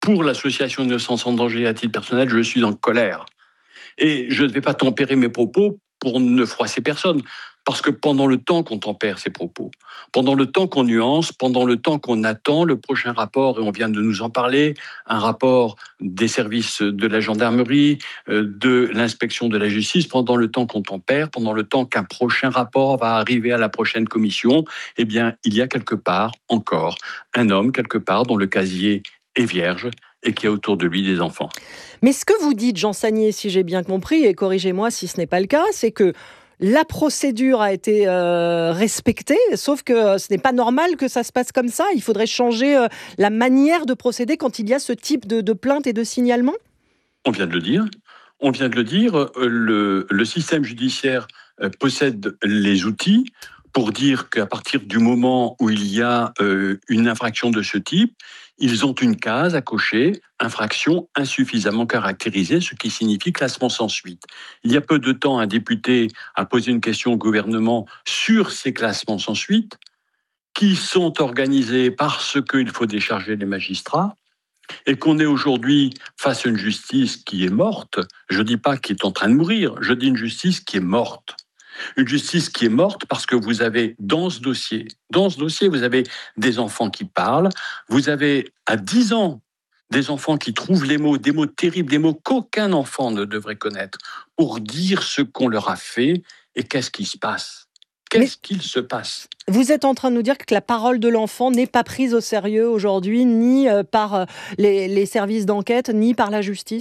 pour l'association Innocence en danger à titre personnel, je suis en colère. Et je ne vais pas tempérer mes propos pour ne froisser personne. Parce que pendant le temps qu'on tempère ses propos, pendant le temps qu'on nuance, pendant le temps qu'on attend le prochain rapport, et on vient de nous en parler, un rapport des services de la gendarmerie, de l'inspection de la justice, pendant le temps qu'on tempère, pendant le temps qu'un prochain rapport va arriver à la prochaine commission, eh bien, il y a quelque part encore un homme, quelque part, dont le casier est vierge et qui a autour de lui des enfants. Mais ce que vous dites, Jean Sagnier, si j'ai bien compris, et corrigez-moi si ce n'est pas le cas, c'est que la procédure a été respectée, sauf que ce n'est pas normal que ça se passe comme ça. Il faudrait changer la manière de procéder quand il y a ce type de plainte et de signalement. On vient de le dire. Le système judiciaire possède les outils pour dire qu'à partir du moment où il y a une infraction de ce type, ils ont une case à cocher, infraction insuffisamment caractérisée, ce qui signifie classement sans suite. Il y a peu de temps, un député a posé une question au gouvernement sur ces classements sans suite, qui sont organisés parce qu'il faut décharger les magistrats, et qu'on est aujourd'hui face à une justice qui est morte. Je ne dis pas qui est en train de mourir, je dis une justice qui est morte. Une justice qui est morte parce que vous avez dans ce dossier, vous avez des enfants qui parlent, vous avez à 10 ans des enfants qui trouvent des mots terribles, des mots qu'aucun enfant ne devrait connaître, pour dire ce qu'on leur a fait et qu'est-ce qui se passe. Qu'est-ce qu'il se passe ? Vous êtes en train de nous dire que la parole de l'enfant n'est pas prise au sérieux aujourd'hui, ni par les services d'enquête, ni par la justice ?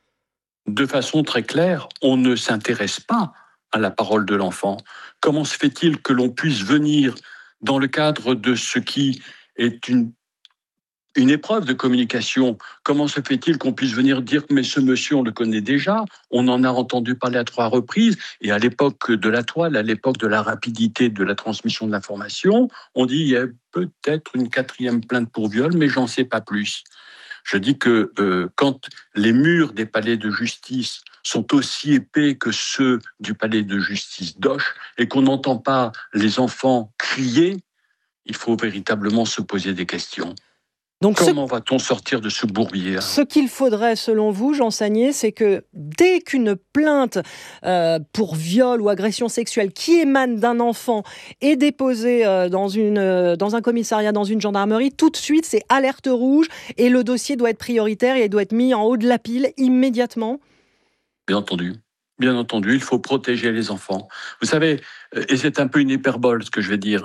De façon très claire, on ne s'intéresse pas à la parole de l'enfant. Comment se fait-il que l'on puisse venir dans le cadre de ce qui est une épreuve de communication, comment se fait-il qu'on puisse venir dire « mais ce monsieur, on le connaît déjà, on en a entendu parler à 3 reprises » et à l'époque de la toile, à l'époque de la rapidité de la transmission de l'information, on dit « il y a peut-être une 4e plainte pour viol, mais j'en sais pas plus ». Je dis que quand les murs des palais de justice sont aussi épais que ceux du palais de justice d'Auch et qu'on n'entend pas les enfants crier, il faut véritablement se poser des questions. Donc, comment va-t-on sortir de ce bourbier ? Ce qu'il faudrait, selon vous, Jean Sagnier, c'est que dès qu'une plainte pour viol ou agression sexuelle qui émane d'un enfant est déposée dans un commissariat, dans une gendarmerie, tout de suite, c'est alerte rouge et le dossier doit être prioritaire et il doit être mis en haut de la pile immédiatement. Bien entendu, il faut protéger les enfants. Vous savez, et c'est un peu une hyperbole ce que je vais dire,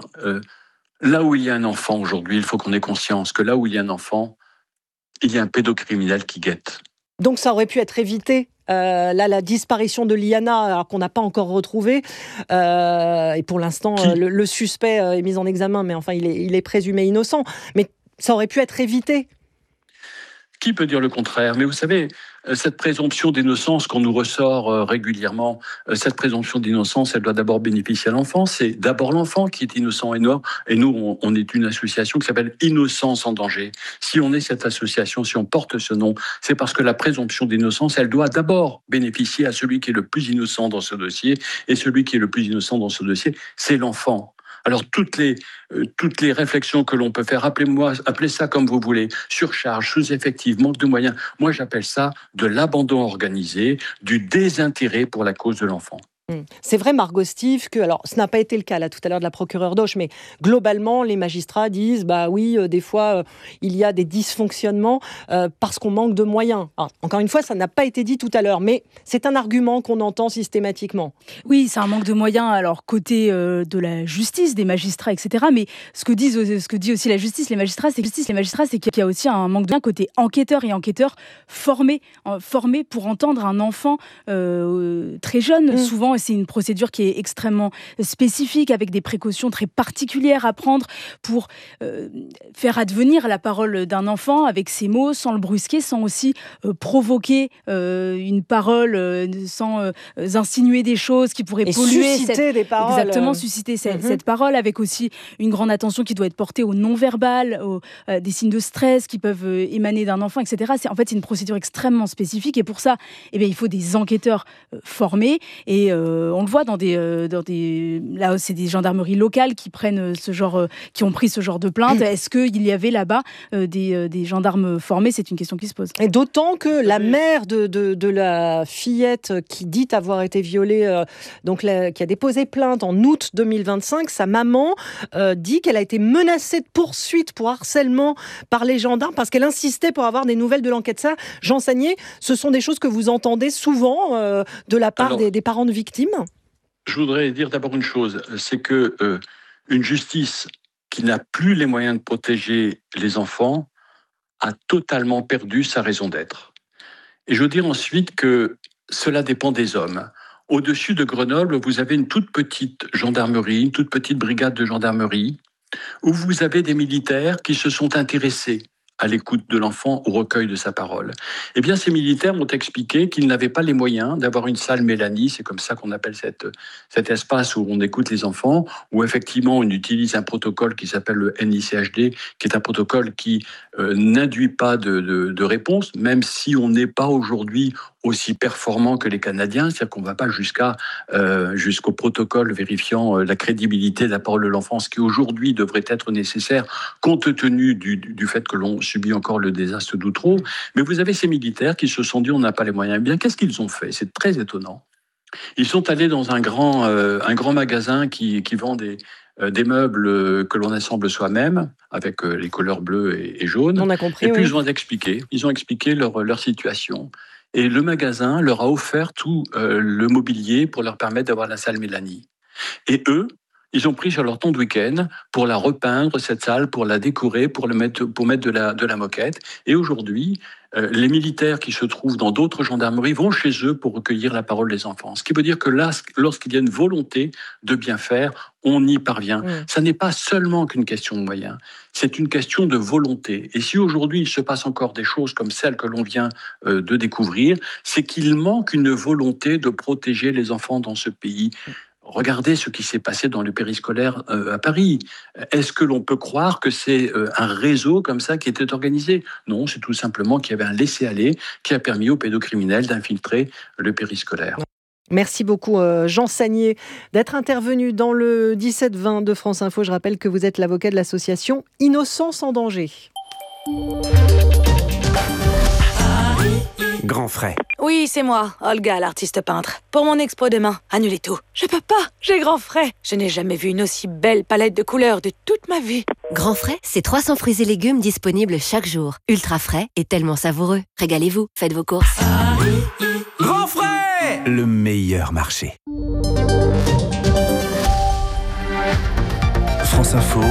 là où il y a un enfant aujourd'hui, il faut qu'on ait conscience que là où il y a un enfant, il y a un pédocriminel qui guette. Donc ça aurait pu être évité, la disparition de Liana, alors qu'on n'a pas encore retrouvée. Et pour l'instant, le suspect est mis en examen, mais enfin, il est présumé innocent. Mais ça aurait pu être évité. Qui peut dire le contraire ? Mais vous savez, cette présomption d'innocence qu'on nous ressort régulièrement, cette présomption d'innocence, elle doit d'abord bénéficier à l'enfant. C'est d'abord l'enfant qui est innocent. Et nous, on est une association qui s'appelle Innocence en danger. Si on est cette association, si on porte ce nom, c'est parce que la présomption d'innocence, elle doit d'abord bénéficier à celui qui est le plus innocent dans ce dossier. Et celui qui est le plus innocent dans ce dossier, c'est l'enfant. Alors toutes les réflexions que l'on peut faire, appelez ça comme vous voulez, surcharge, sous-effectif, manque de moyens, moi j'appelle ça de l'abandon organisé, du désintérêt pour la cause de l'enfant. C'est vrai, Margot Steve, que, alors, ce n'a pas été le cas là tout à l'heure de la procureure d'Auch, mais globalement, les magistrats disent, des fois, il y a des dysfonctionnements parce qu'on manque de moyens. Alors, encore une fois, ça n'a pas été dit tout à l'heure, mais c'est un argument qu'on entend systématiquement. Oui, c'est un manque de moyens, alors côté de la justice, des magistrats, etc. Mais ce que dit aussi la justice, les magistrats, c'est qu'il y a aussi un manque de moyens côté enquêteurs et enquêteurs formés pour entendre un enfant très jeune, souvent. C'est une procédure qui est extrêmement spécifique, avec des précautions très particulières à prendre pour faire advenir la parole d'un enfant avec ses mots, sans le brusquer, sans aussi provoquer une parole, sans insinuer des choses qui pourraient polluer. Susciter des paroles. Exactement, susciter cette parole, avec aussi une grande attention qui doit être portée au non-verbal, des signes de stress qui peuvent émaner d'un enfant, etc. C'est une procédure extrêmement spécifique et pour ça, il faut des enquêteurs formés et on le voit dans des là c'est des gendarmeries locales qui prennent qui ont pris ce genre de plainte. Est-ce qu'il y avait là-bas des gendarmes formés? C'est une question qui se pose. Et d'autant que la mère de la fillette qui dit avoir été violée, qui a déposé plainte en août 2025, sa maman dit qu'elle a été menacée de poursuite pour harcèlement par les gendarmes parce qu'elle insistait pour avoir des nouvelles de l'enquête. Ça, Jean Sagnier, ce sont des choses que vous entendez souvent de la part des parents de victimes? Je voudrais dire d'abord une chose, c'est que une justice qui n'a plus les moyens de protéger les enfants a totalement perdu sa raison d'être. Et je veux dire ensuite que cela dépend des hommes. Au-dessus de Grenoble, vous avez une toute petite gendarmerie, une toute petite brigade de gendarmerie, où vous avez des militaires qui se sont intéressés à l'écoute de l'enfant, au recueil de sa parole. Eh bien, ces militaires m'ont expliqué qu'ils n'avaient pas les moyens d'avoir une salle Mélanie, c'est comme ça qu'on appelle cet espace où on écoute les enfants, où effectivement on utilise un protocole qui s'appelle le NICHD, qui est un protocole qui n'induit pas de réponse, même si on n'est pas aujourd'hui aussi performant que les Canadiens, c'est-à-dire qu'on ne va pas jusqu'au protocole vérifiant la crédibilité de la parole de l'enfant, ce qui aujourd'hui devrait être nécessaire compte tenu du fait que l'on subit encore le désastre d'Outreau. Mais vous avez ces militaires qui se sont dit on n'a pas les moyens. Eh bien, qu'est-ce qu'ils ont fait? C'est très étonnant. Ils sont allés dans un grand magasin qui vend des meubles que l'on assemble soi-même, avec les couleurs bleues et jaunes. On a compris, et puis oui. ils ont expliqué leur situation. Et le magasin leur a offert tout le mobilier pour leur permettre d'avoir la salle Mélanie. Et eux, ils ont pris sur leur temps de week-end pour la repeindre, cette salle, pour la décorer, pour mettre de la moquette. Et aujourd'hui, les militaires qui se trouvent dans d'autres gendarmeries vont chez eux pour recueillir la parole des enfants. Ce qui veut dire que là, lorsqu'il y a une volonté de bien faire, on y parvient. Ça n'est pas seulement qu'une question de moyens, c'est une question de volonté. Et si aujourd'hui il se passe encore des choses comme celles que l'on vient de découvrir, c'est qu'il manque une volonté de protéger les enfants dans ce pays. Regardez ce qui s'est passé dans le périscolaire à Paris. Est-ce que l'on peut croire que c'est un réseau comme ça qui était organisé? Non, c'est tout simplement qu'il y avait un laisser-aller qui a permis aux pédocriminels d'infiltrer le périscolaire. Merci beaucoup Jean Sagnier d'être intervenu dans le 17-20 de France Info. Je rappelle que vous êtes l'avocat de l'association Innocence en danger. Grand frais. Oui, c'est moi, Olga, l'artiste peintre. Pour mon expo demain, annulez tout. Je peux pas, j'ai grand frais. Je n'ai jamais vu une aussi belle palette de couleurs de toute ma vie. Grand frais, c'est 300 fruits et légumes disponibles chaque jour. Ultra frais et tellement savoureux. Régalez-vous, faites vos courses. Grand frais, le meilleur marché. France Info,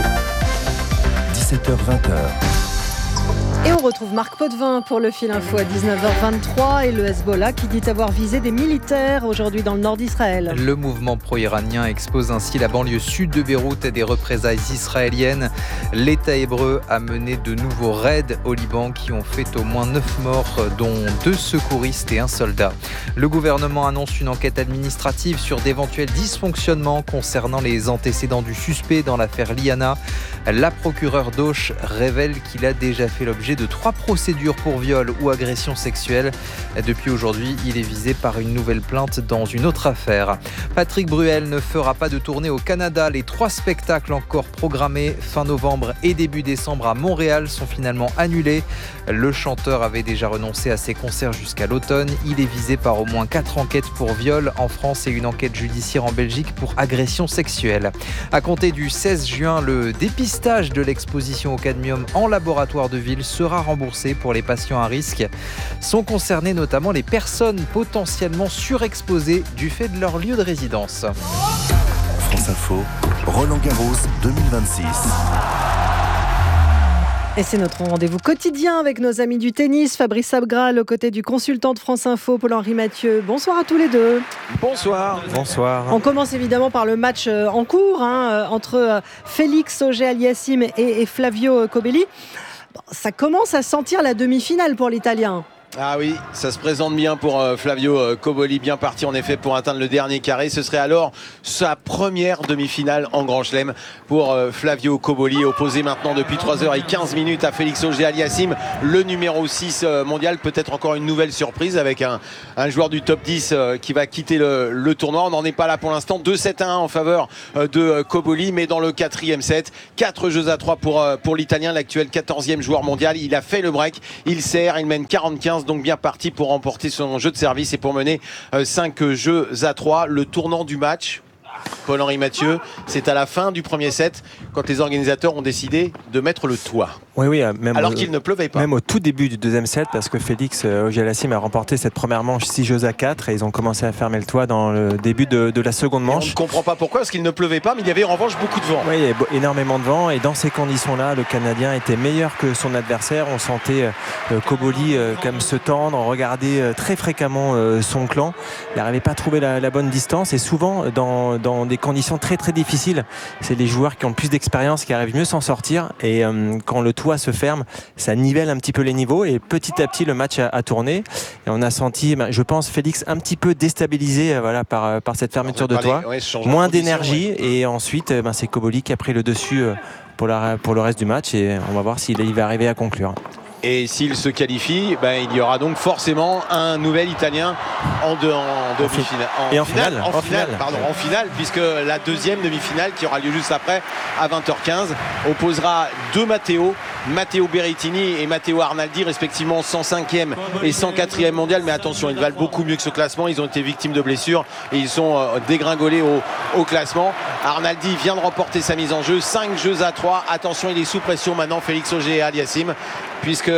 17h-20h. Et on retrouve Marc Potvin pour le fil info à 19h23 et le Hezbollah qui dit avoir visé des militaires aujourd'hui dans le nord d'Israël. Le mouvement pro-iranien expose ainsi la banlieue sud de Beyrouth et des représailles israéliennes. L'État hébreu a mené de nouveaux raids au Liban qui ont fait au moins 9 morts, dont 2 secouristes et un soldat. Le gouvernement annonce une enquête administrative sur d'éventuels dysfonctionnements concernant les antécédents du suspect dans l'affaire Liana. La procureure d'Auch révèle qu'il a déjà fait l'objet de 3 procédures pour viol ou agression sexuelle. Depuis aujourd'hui, il est visé par une nouvelle plainte dans une autre affaire. Patrick Bruel ne fera pas de tournée au Canada. Les 3 spectacles encore programmés fin novembre et début décembre à Montréal sont finalement annulés. Le chanteur avait déjà renoncé à ses concerts jusqu'à l'automne. Il est visé par au moins 4 enquêtes pour viol en France et une enquête judiciaire en Belgique pour agression sexuelle. À compter du 16 juin, le dépistage de l'exposition au cadmium en laboratoire de ville sera remboursé pour les patients à risque. Sont concernées notamment les personnes potentiellement surexposées du fait de leur lieu de résidence. France Info, Roland-Garros 2026. Et c'est notre rendez-vous quotidien avec nos amis du tennis. Fabrice Abgral aux côtés du consultant de France Info, Paul-Henri Mathieu. Bonsoir à tous les deux. Bonsoir. Bonsoir. On commence évidemment par le match en cours entre Félix Auger-Aliassime et Flavio Cobolli. Bon, ça commence à sentir la demi-finale pour l'Italien. Ah oui, ça se présente bien pour Flavio Cobolli, bien parti en effet pour atteindre le dernier carré. Ce serait alors sa première demi-finale en Grand Chelem pour Flavio Cobolli, opposé maintenant depuis 3h15 à Félix Auger-Aliassime, le numéro 6 mondial. Peut-être encore une nouvelle surprise avec un joueur du top 10 qui va quitter le tournoi. On n'en est pas là pour l'instant. 2-7-1 en faveur de Cobolli, mais dans le 4e set, 4 jeux à 3 pour l'Italien, l'actuel 14e joueur mondial. Il a fait le break, il sert, il mène 40-15. Donc bien parti pour remporter son jeu de service et pour mener 5 jeux à 3. Le tournant du match, Paul-Henri Mathieu, c'est à la fin du premier set quand les organisateurs ont décidé de mettre le toit. Oui, même alors qu'il ne pleuvait pas. Même au tout début du deuxième set, parce que Félix Auger-Aliassime a remporté cette première manche 6 jeux à 4 et ils ont commencé à fermer le toit dans le début de la seconde manche. On ne comprend pas pourquoi, parce qu'il ne pleuvait pas, mais il y avait en revanche beaucoup de vent. Oui, il y avait énormément de vent et dans ces conditions-là, le Canadien était meilleur que son adversaire. On sentait Cobolli comme se tendre, regarder très fréquemment son clan. Il n'arrivait pas à trouver la bonne distance et souvent dans des conditions très très difficiles, c'est les joueurs qui ont le plus d'expérience qui arrivent mieux s'en sortir et quand le toit se ferme, ça nivelle un petit peu les niveaux et petit à petit le match a tourné et on a senti, je pense, Félix un petit peu déstabilisé par cette fermeture de toit, moins d'énergie et ensuite c'est Cobolli qui a pris le dessus pour le reste du match et on va voir s'il va arriver à conclure. Et s'il se qualifie, il y aura donc forcément un nouvel Italien en demi-finale. En finale, puisque la deuxième demi-finale qui aura lieu juste après à 20h15 opposera deux Matteo Berrettini et Matteo Arnaldi, respectivement 105e et 104e mondial. Mais attention, ils valent beaucoup mieux que ce classement. Ils ont été victimes de blessures et ils sont dégringolés au classement. Arnaldi vient de remporter sa mise en jeu, 5 jeux à 3. Attention, il est sous pression maintenant, Félix Auger-Aliassime, puisque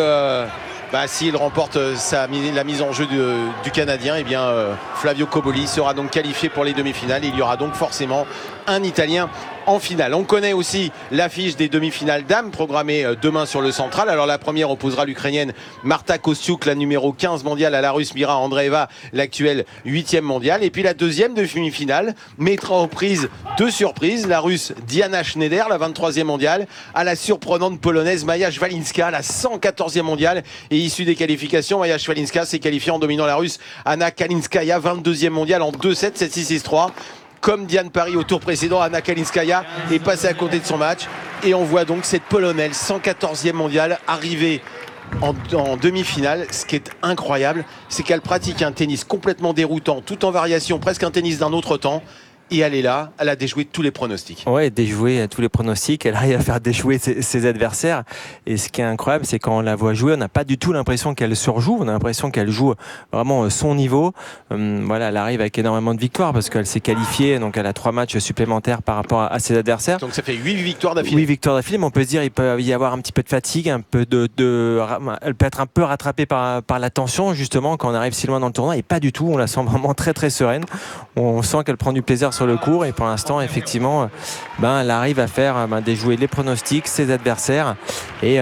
s'il remporte la mise en jeu du Canadien, Flavio Cobolli sera donc qualifié pour les demi-finales. Il y aura donc forcément un Italien en finale. On connaît aussi l'affiche des demi-finales dames programmée demain sur le central. Alors la première opposera l'Ukrainienne Marta Kostyuk, la numéro 15 mondiale, à la Russe Mira Andreeva, l'actuelle 8e mondiale. Et puis la deuxième demi-finale mettra aux prises deux surprises. La Russe Diana Schneider, la 23e mondiale, à la surprenante Polonaise Maja Szwalinska, la 114e mondiale. Et issue des qualifications, Maja Szwalinska s'est qualifiée en dominant la Russe Anna Kalinskaya, 22e mondiale, en 2-7, 7-6, 6-3. Comme Diane Paris au tour précédent, Anna Kalinskaya est passée à côté de son match. Et on voit donc cette Polonaise, 114e mondiale, arriver en demi-finale. Ce qui est incroyable, c'est qu'elle pratique un tennis complètement déroutant, tout en variation, presque un tennis d'un autre temps. Et elle est là, elle a déjoué tous les pronostics. Ouais, déjoué tous les pronostics. Elle arrive à faire déjouer ses adversaires. Et ce qui est incroyable, c'est quand on la voit jouer, on n'a pas du tout l'impression qu'elle surjoue. On a l'impression qu'elle joue vraiment son niveau. Elle arrive avec énormément de victoires parce qu'elle s'est qualifiée. Donc elle a 3 matchs supplémentaires par rapport à ses adversaires. Donc ça fait 8 victoires d'affilée. 8 victoires d'affilée, mais on peut se dire il peut y avoir un petit peu de fatigue, un peu elle peut être un peu rattrapée par la tension justement quand on arrive si loin dans le tournoi. Et pas du tout. On la sent vraiment très très sereine. On sent qu'elle prend du plaisir sur le court et pour l'instant effectivement elle arrive à faire déjouer les pronostics, ses adversaires et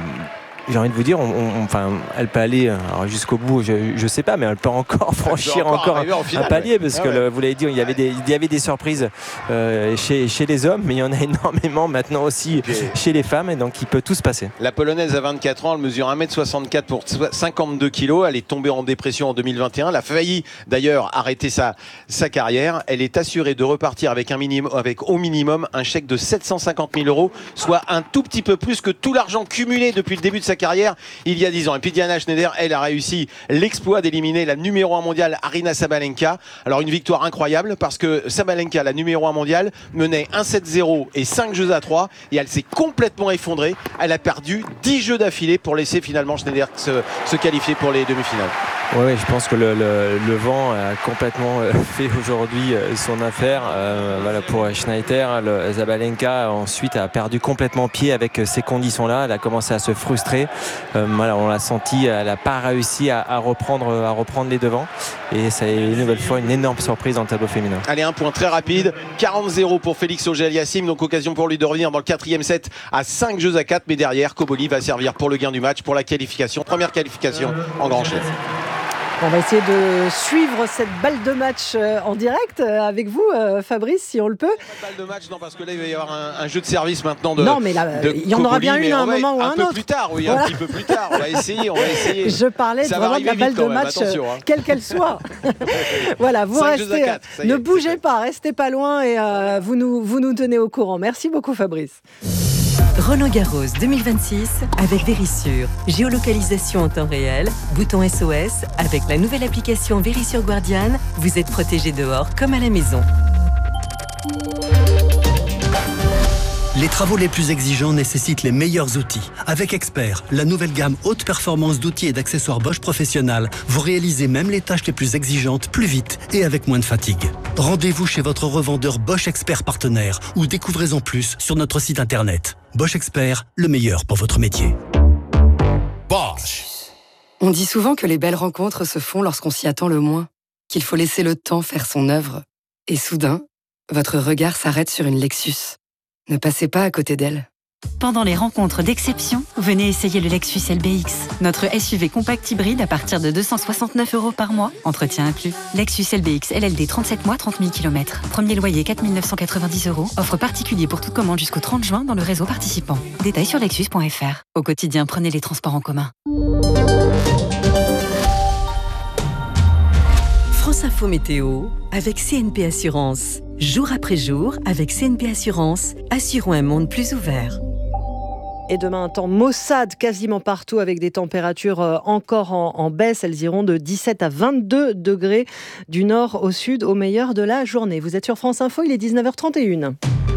j'ai envie de vous dire, elle peut aller jusqu'au bout, je sais pas, mais elle peut encore franchir un palier parce que vous l'avez dit, il y avait des surprises chez les hommes, mais il y en a énormément maintenant aussi chez les femmes et donc il peut tout se passer. La Polonaise a 24 ans, elle mesure 1m64 pour 52 kg, elle est tombée en dépression en 2021, elle a failli d'ailleurs arrêter sa carrière. Elle est assurée de repartir avec au minimum un chèque de 750 000 €, soit un tout petit peu plus que tout l'argent cumulé depuis le début de sa carrière il y a 10 ans. Et puis Diana Schneider, elle a réussi l'exploit d'éliminer la numéro 1 mondiale Aryna Sabalenka. Alors une victoire incroyable parce que Sabalenka, la numéro 1 mondiale, menait 1-7-0 et 5 jeux à 3 et elle s'est complètement effondrée. Elle a perdu 10 jeux d'affilée pour laisser finalement Schneider se qualifier pour les demi-finales. Oui, je pense que le vent a complètement fait aujourd'hui son affaire. Pour Schneider, Sabalenka ensuite a perdu complètement pied avec ces conditions-là. Elle a commencé à se frustrer. On l'a senti, elle n'a pas réussi à reprendre les devants. Et c'est une nouvelle fois une énorme surprise dans le tableau féminin. Allez, un point très rapide. 40-0 pour Félix Auger-Aliassime. Donc occasion pour lui de revenir dans le 4e set à 5 jeux à 4. Mais derrière, Cobolli va servir pour le gain du match, pour la qualification. Première qualification en Grand Chelem. On va essayer de suivre cette balle de match en direct avec vous, Fabrice, si on le peut. Pas de balle de match, non, parce que là, il va y avoir un jeu de service maintenant de. Non, mais là, il y en aura bien une à un moment ou un autre. Un peu plus tard, oui, voilà. Un petit peu plus tard. On va essayer. Je parlais vraiment de la balle de match, quelle qu'elle soit. Voilà, vous restez. 4, ne bougez pas, restez pas loin et vous nous tenez au courant. Merci beaucoup, Fabrice. Roland-Garros 2026 avec Verisure. Géolocalisation en temps réel, bouton SOS. Avec la nouvelle application Verisure Guardian, vous êtes protégé dehors comme à la maison. Les travaux les plus exigeants nécessitent les meilleurs outils. Avec Expert, la nouvelle gamme haute performance d'outils et d'accessoires Bosch Professionnel, vous réalisez même les tâches les plus exigeantes plus vite et avec moins de fatigue. Rendez-vous chez votre revendeur Bosch Expert partenaire ou découvrez-en plus sur notre site internet. Bosch Expert, le meilleur pour votre métier. Bosch. On dit souvent que les belles rencontres se font lorsqu'on s'y attend le moins, qu'il faut laisser le temps faire son œuvre. Et soudain, votre regard s'arrête sur une Lexus. Ne passez pas à côté d'elle. Pendant les rencontres d'exception, venez essayer le Lexus LBX. Notre SUV compact hybride à partir de 269 € par mois, entretien inclus. Lexus LBX LLD 37 mois, 30 000 km. Premier loyer 4 990 €. Offre particulier pour toute commande jusqu'au 30 juin dans le réseau participant. Détails sur lexus.fr. Au quotidien, prenez les transports en commun. France Info Météo avec CNP Assurance. Jour après jour, avec CNP Assurance, assurons un monde plus ouvert. Et demain, un temps maussade quasiment partout avec des températures encore en baisse. Elles iront de 17 à 22 degrés du nord au sud au meilleur de la journée. Vous êtes sur France Info, il est 19h31.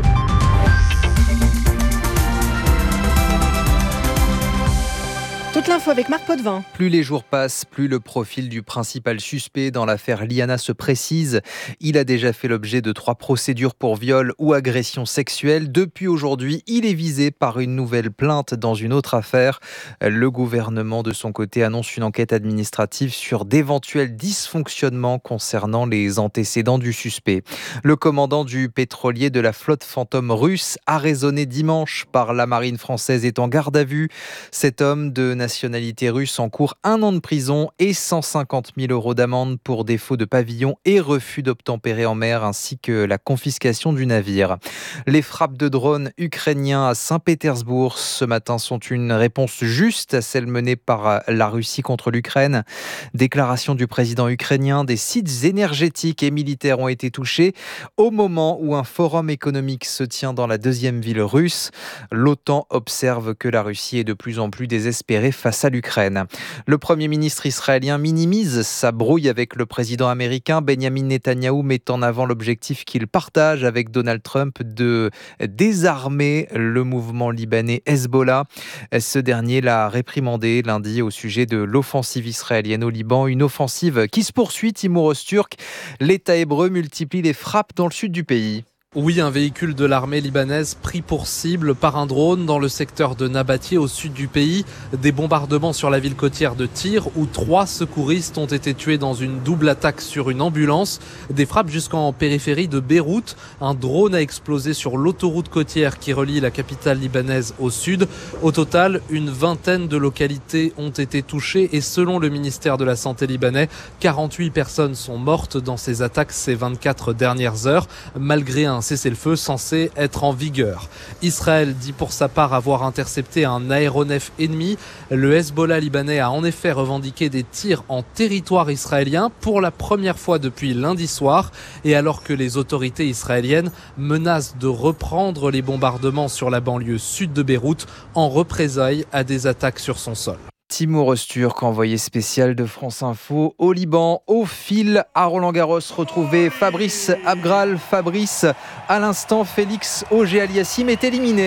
Toute l'info avec Marc Potvin. Plus les jours passent, plus le profil du principal suspect dans l'affaire Liana se précise. Il a déjà fait l'objet de 3 procédures pour viol ou agression sexuelle. Depuis aujourd'hui, il est visé par une nouvelle plainte dans une autre affaire. Le gouvernement, de son côté, annonce une enquête administrative sur d'éventuels dysfonctionnements concernant les antécédents du suspect. Le commandant du pétrolier de la flotte fantôme russe, arraisonné dimanche par la marine française, est en garde à vue. Cet homme de nationalité russe encourt 1 an de prison et 150 000 € d'amende pour défaut de pavillon et refus d'obtempérer en mer, ainsi que la confiscation du navire. Les frappes de drones ukrainiens à Saint-Pétersbourg ce matin sont une réponse juste à celle menée par la Russie contre l'Ukraine. Déclaration du président ukrainien, des sites énergétiques et militaires ont été touchés au moment où un forum économique se tient dans la 2e ville russe. L'OTAN observe que la Russie est de plus en plus désespérée face à l'Ukraine. Le Premier ministre israélien minimise sa brouille avec le président américain. Benjamin Netanyahou met en avant l'objectif qu'il partage avec Donald Trump de désarmer le mouvement libanais Hezbollah. Ce dernier l'a réprimandé lundi au sujet de l'offensive israélienne au Liban. Une offensive qui se poursuit, Timour Öztürk. L'État hébreu multiplie les frappes dans le sud du pays. Oui, un véhicule de l'armée libanaise pris pour cible par un drone dans le secteur de Nabatieh au sud du pays. Des bombardements sur la ville côtière de Tyr où 3 secouristes ont été tués dans une double attaque sur une ambulance. Des frappes jusqu'en périphérie de Beyrouth. Un drone a explosé sur l'autoroute côtière qui relie la capitale libanaise au sud. Au total, une vingtaine de localités ont été touchées et selon le ministère de la Santé libanais, 48 personnes sont mortes dans ces attaques ces 24 dernières heures, malgré un cessez-le-feu censé être en vigueur. Israël dit pour sa part avoir intercepté un aéronef ennemi. Le Hezbollah libanais a en effet revendiqué des tirs en territoire israélien pour la première fois depuis lundi soir. Et alors que les autorités israéliennes menacent de reprendre les bombardements sur la banlieue sud de Beyrouth en représailles à des attaques sur son sol. Timour Öztürk, envoyé spécial de France Info au Liban. Au fil à Roland-Garros, retrouvez Fabrice Abgral. Fabrice, à l'instant, Félix Auger-Aliassime est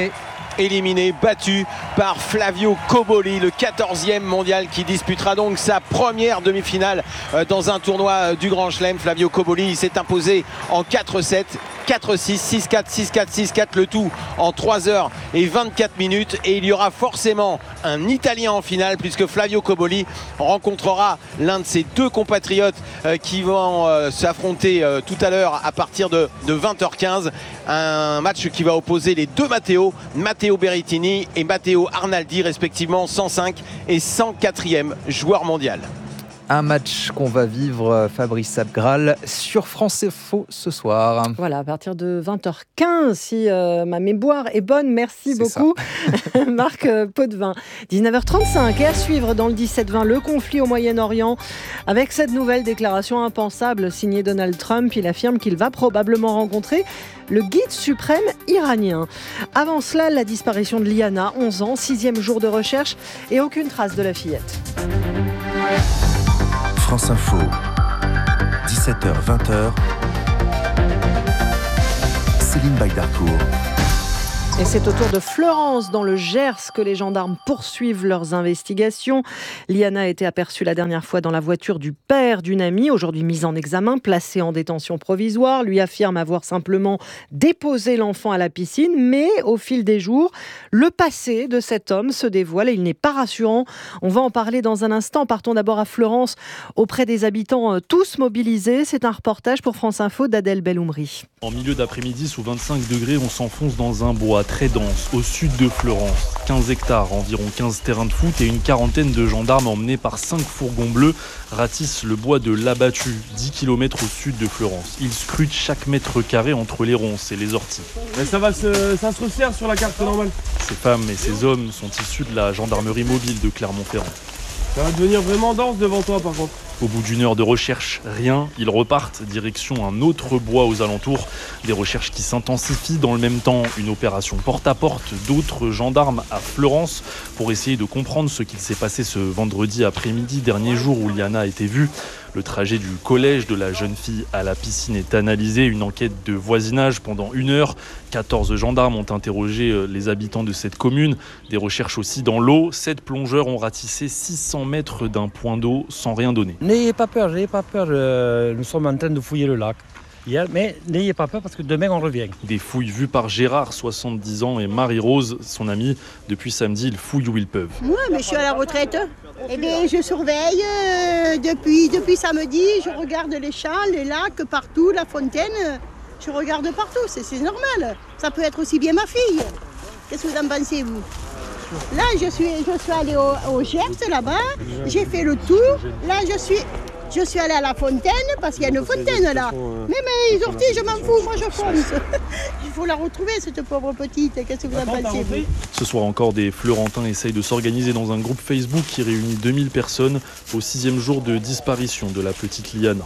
éliminé, battu par Flavio Cobolli, le 14e mondial qui disputera donc sa première demi-finale dans un tournoi du Grand Chelem. Flavio Cobolli, il s'est imposé en 4-7. 4-6, 6-4, 6-4, 6-4, le tout en 3h24 et il y aura forcément un Italien en finale puisque Flavio Cobolli rencontrera l'un de ses 2 compatriotes qui vont s'affronter tout à l'heure à partir de 20h15. Un match qui va opposer les 2 Matteo Berrettini et Matteo Arnaldi, respectivement 105 et 104e joueur mondial. Un match qu'on va vivre, Fabrice Abgral, sur France Info ce soir. Voilà, à partir de 20h15, si ma mémoire est bonne. Merci beaucoup, Marc Potvin. 19h35, et à suivre dans le 17-20, le conflit au Moyen-Orient. Avec cette nouvelle déclaration impensable signée Donald Trump, il affirme qu'il va probablement rencontrer le guide suprême iranien. Avant cela, la disparition de Liana, 11 ans, 6e jour de recherche et aucune trace de la fillette. France Info, 17h-20h, Céline Baydarcourt. Et c'est au tour de Fleurance, dans le Gers, que les gendarmes poursuivent leurs investigations. Liana a été aperçue la dernière fois dans la voiture du père d'une amie, aujourd'hui mise en examen, placée en détention provisoire. Lui affirme avoir simplement déposé l'enfant à la piscine, mais au fil des jours, le passé de cet homme se dévoile et il n'est pas rassurant. On va en parler dans un instant. Partons d'abord à Fleurance, auprès des habitants tous mobilisés. C'est un reportage pour France Info d'Adèle Belloumri. En milieu d'après-midi, sous 25 degrés, on s'enfonce dans un bois très dense, au sud de Fleurance. 15 hectares, environ 15 terrains de foot et une quarantaine de gendarmes emmenés par 5 fourgons bleus ratissent le bois de l'Abattu, 10 km au sud de Fleurance. Ils scrutent chaque mètre carré entre les ronces et les orties. Mais ça se resserre sur la carte normale. Ces femmes et ces hommes sont issus de la gendarmerie mobile de Clermont-Ferrand. Ça va devenir vraiment dense devant toi par contre. Au bout d'une heure de recherche, rien. Ils repartent, direction un autre bois aux alentours. Des recherches qui s'intensifient dans le même temps. Une opération porte-à-porte d'autres gendarmes à Fleurance pour essayer de comprendre ce qu'il s'est passé ce vendredi après-midi, dernier jour où Liana a été vue. Le trajet du collège de la jeune fille à la piscine est analysé. Une enquête de voisinage pendant 1 heure. 14 gendarmes ont interrogé les habitants de cette commune. Des recherches aussi dans l'eau. 7 plongeurs ont ratissé 600 mètres d'un point d'eau sans rien donner. N'ayez pas peur, nous sommes en train de fouiller le lac. Mais n'ayez pas peur parce que demain on revient. Des fouilles vues par Gérard, 70 ans, et Marie-Rose, son amie. Depuis samedi, ils fouillent où ils peuvent. Moi, mais je suis à la retraite. Eh bien, je surveille depuis samedi. Je regarde les champs, les lacs, partout, la fontaine. Je regarde partout, c'est normal. Ça peut être aussi bien ma fille. Qu'est-ce que vous en pensez, vous ? Là, je suis allée au Gers, là-bas. J'ai fait le tour. Là, je suis allée à la fontaine, parce qu'il y a une fontaine, là. Mais les orties, je m'en fous, moi, je fonce. Il faut la retrouver, cette pauvre petite. Qu'est-ce que vous en pensez, vous ? Ce soir encore, des Fleurantins essayent de s'organiser dans un groupe Facebook qui réunit 2000 personnes au 6e jour de disparition de la petite Liana.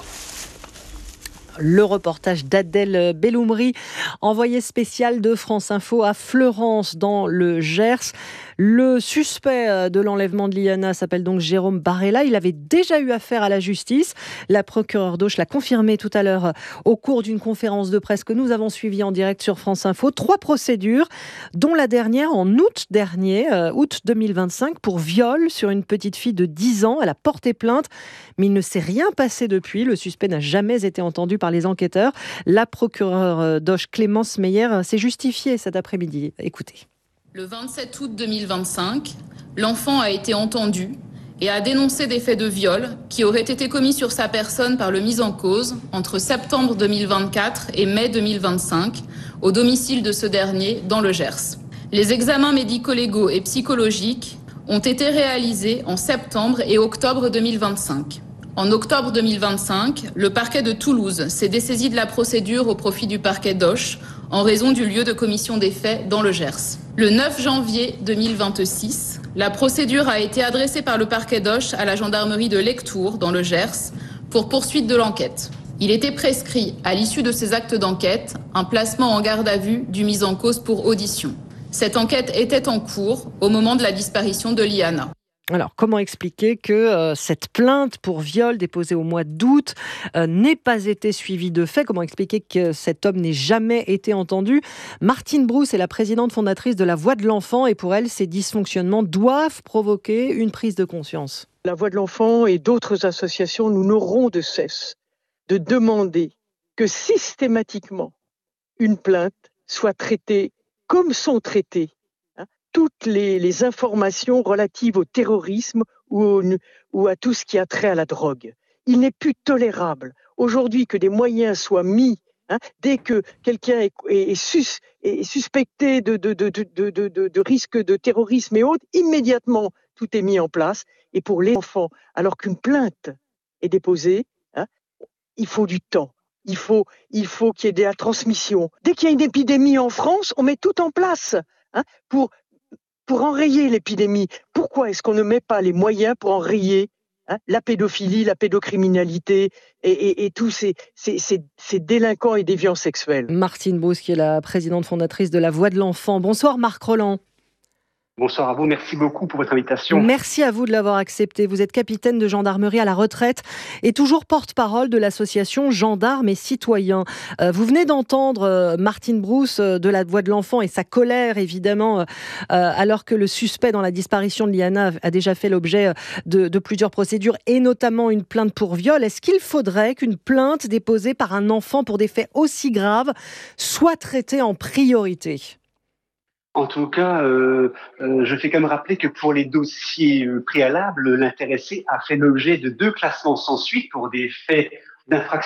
Le reportage d'Adèle Belloumri, envoyé spécial de France Info à Fleurance dans le Gers. Le suspect de l'enlèvement de Liana s'appelle donc Jérôme Barella. Il avait déjà eu affaire à la justice. La procureure d'Auch l'a confirmé tout à l'heure au cours d'une conférence de presse que nous avons suivie en direct sur France Info. 3 procédures, dont la dernière en août dernier, août 2025, pour viol sur une petite fille de 10 ans. Elle a porté plainte, mais il ne s'est rien passé depuis. Le suspect n'a jamais été entendu par les enquêteurs. La procureure d'Auch, Clémence Meyer, s'est justifiée cet après-midi. Écoutez. Le 27 août 2025, l'enfant a été entendu et a dénoncé des faits de viol qui auraient été commis sur sa personne par le mis en cause entre septembre 2024 et mai 2025 au domicile de ce dernier dans le Gers. Les examens médico-légaux et psychologiques ont été réalisés en septembre et octobre 2025. En octobre 2025, le parquet de Toulouse s'est dessaisi de la procédure au profit du parquet d'Auch en raison du lieu de commission des faits dans le Gers. Le 9 janvier 2026, la procédure a été adressée par le parquet d'Auch à la gendarmerie de Lectoure dans le Gers pour poursuite de l'enquête. Il était prescrit, à l'issue de ces actes d'enquête, un placement en garde à vue du mis en cause pour audition. Cette enquête était en cours au moment de la disparition de Liana. Alors, comment expliquer que cette plainte pour viol déposée au mois d'août n'ait pas été suivie de fait ? Comment expliquer que cet homme n'ait jamais été entendu ? Martine Brousse est la présidente fondatrice de la Voix de l'Enfant et pour elle, ces dysfonctionnements doivent provoquer une prise de conscience. La Voix de l'Enfant et d'autres associations, nous n'aurons de cesse de demander que systématiquement une plainte soit traitée comme sont traitées toutes les informations relatives au terrorisme ou à tout ce qui a trait à la drogue. Il n'est plus tolérable aujourd'hui que des moyens soient mis dès que quelqu'un est suspecté de risque de terrorisme et autres, immédiatement tout est mis en place. Et pour les enfants, alors qu'une plainte est déposée, il faut du temps. Il faut qu'il y ait de la transmission. Dès qu'il y a une épidémie en France, on met tout en place pour enrayer l'épidémie. Pourquoi est-ce qu'on ne met pas les moyens pour enrayer la pédophilie, la pédocriminalité et tous ces délinquants et déviants sexuels? Martine Brousse, qui est la présidente fondatrice de la Voix de l'Enfant. Bonsoir Marc Rolland. Bonsoir à vous, merci beaucoup pour votre invitation. Merci à vous de l'avoir accepté. Vous êtes capitaine de gendarmerie à la retraite et toujours porte-parole de l'association Gendarmes et Citoyens. Vous venez d'entendre Martine Brousse de la Voix de l'Enfant et sa colère, évidemment, alors que le suspect dans la disparition de Liana a déjà fait l'objet de plusieurs procédures et notamment une plainte pour viol. Est-ce qu'il faudrait qu'une plainte déposée par un enfant pour des faits aussi graves soit traitée en priorité ? En tout cas, je fais quand même rappeler que pour les dossiers préalables, l'intéressé a fait l'objet de 2 classements sans suite pour des faits d'infraction